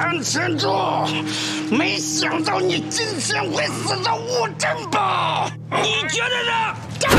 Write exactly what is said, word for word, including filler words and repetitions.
看清楚！没想到你今天会死在我这吧？你觉得呢？